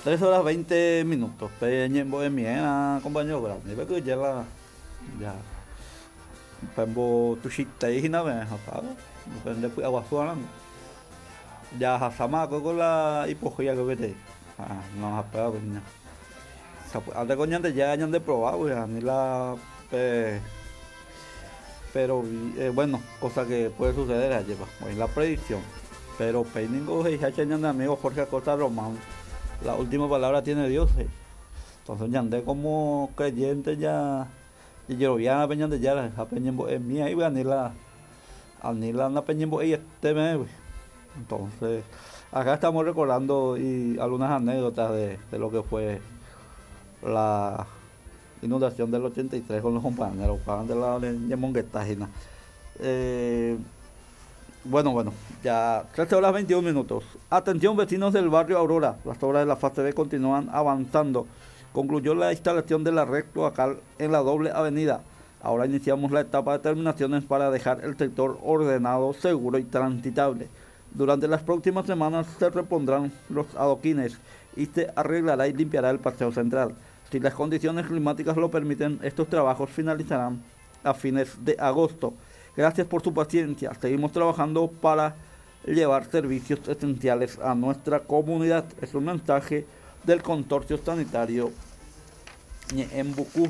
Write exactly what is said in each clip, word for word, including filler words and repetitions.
tres horas veinte minutos. Peña en Bohemia, compañero, grande. Ve que ya la. Ya. Pembo tu chita y na ve, apago. Depende de agua suana. Ya hasama con la hipogía que vete. Ah, no apago, coña. Antes coña antes ya hayan de probar, güey, ni la. Pe, pero eh, bueno, cosa que puede suceder allí, pues, en la predicción. Pero Peiningo y Hachañan de amigo Jorge Acosta Román, la última palabra tiene Dios. Eh. Entonces ya andé como creyente ya, y yo ya a Peña de Yara, a Peña en mía, y voy a ni la, a ni la anda Peña y este mes, entonces, acá estamos recordando y algunas anécdotas de, de lo que fue la inundación del ochenta y tres con los compañeros, de la de Monguetágina. Eh, bueno, bueno, ya trece horas veintiún minutos. Atención vecinos del barrio Aurora, las obras de la fase B continúan avanzando. Concluyó la instalación de la red cloacal en la doble avenida. Ahora iniciamos la etapa de terminaciones para dejar el sector ordenado, seguro y transitable. Durante las próximas semanas se repondrán los adoquines y se arreglará y limpiará el paseo central. Si las condiciones climáticas lo permiten, estos trabajos finalizarán a fines de agosto. Gracias por su paciencia. Seguimos trabajando para llevar servicios esenciales a nuestra comunidad. Es un mensaje del Consorcio Sanitario Ñeembucú.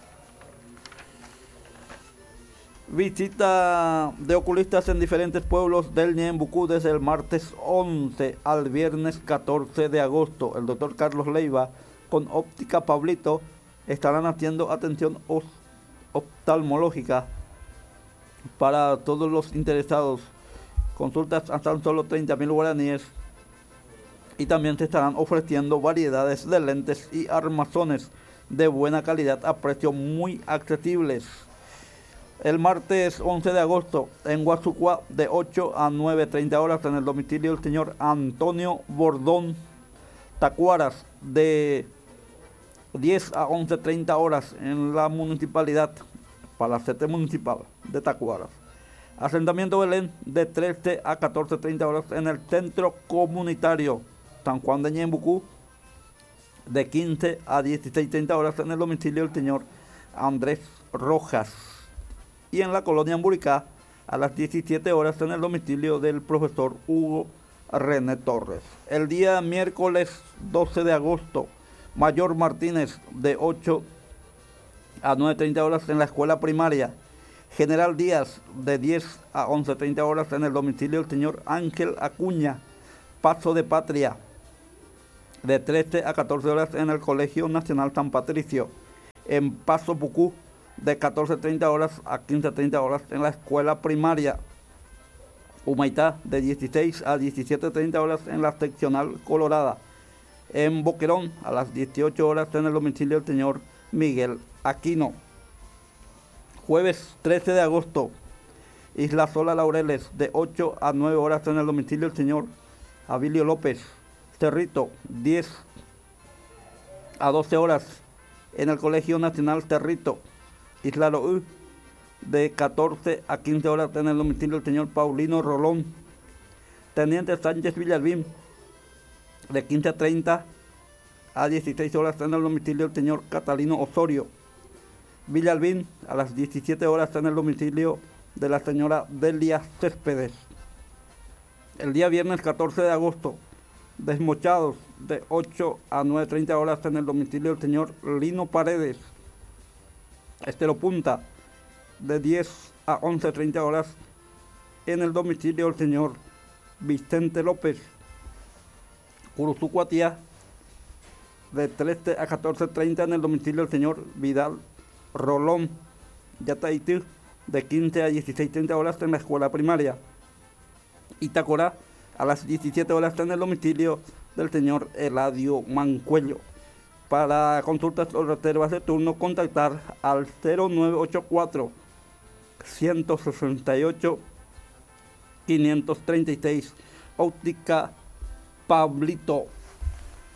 Visita de oculistas en diferentes pueblos del Ñeembucú desde el martes once al viernes catorce de agosto. El doctor Carlos Leiva con Óptica Pablito estarán haciendo atención oftalmológica para todos los interesados. Consultas a tan solo treinta mil guaraníes y también se estarán ofreciendo variedades de lentes y armazones de buena calidad a precios muy accesibles. El martes once de agosto en Guasucuá de ocho a nueve treinta horas en el domicilio del señor Antonio Bordón Tacuaras, de diez a once treinta horas en la municipalidad Palacete Municipal de Tacuaras. Asentamiento Belén de trece a catorce treinta horas en el centro comunitario San Juan de Ñeembucú, de quince a dieciséis treinta horas en el domicilio del señor Andrés Rojas. Y en la colonia Amburicá a las diecisiete horas en el domicilio del profesor Hugo René Torres. El día miércoles doce de agosto, Mayor Martínez de ocho a nueve treinta horas en la escuela primaria. General Díaz de diez a once treinta horas en el domicilio del señor Ángel Acuña. Paso de Patria de trece a catorce horas en el Colegio Nacional San Patricio. En Paso Pucú de catorce treinta horas a quince treinta horas en la escuela primaria. Humaitá de dieciséis a diecisiete treinta horas en la seccional Colorada. En Boquerón a las dieciocho horas en el domicilio del señor Miguel Aquino. Jueves trece de agosto, Isla Sola Laureles de ocho a nueve horas en el domicilio del señor Abilio López. Cerrito, diez a doce horas en el Colegio Nacional Cerrito. Isla Loú, de catorce a quince horas en el domicilio del señor Paulino Rolón. Teniente Sánchez Villalbín, de quince a treinta a dieciséis horas en el domicilio del señor Catalino Osorio. Villalbín, a las diecisiete horas en el domicilio de la señora Delia Céspedes. El día viernes catorce de agosto, Desmochados, de ocho a nueve treinta horas en el domicilio del señor Lino Paredes. Estero Punta, de diez a once treinta horas en el domicilio del señor Vicente López. Curuzucuatía, de trece a catorce treinta en el domicilio del señor Vidal Rolón. Yataití, de quince a dieciséis treinta horas en la escuela primaria. Itacorá, a las diecisiete horas en el domicilio del señor Eladio Mancuello. Para consultas o reservas de turno, contactar al cero nueve ocho cuatro, uno seis ocho, cinco tres seis. Óptica Pablito.